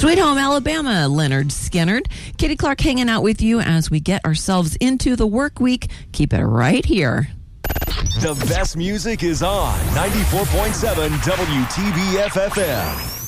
Sweet Home Alabama, Leonard Skinnard. Kitty Clark hanging out with you as we get ourselves into the work week. Keep it right here. The best music is on 94.7 WTBF FM.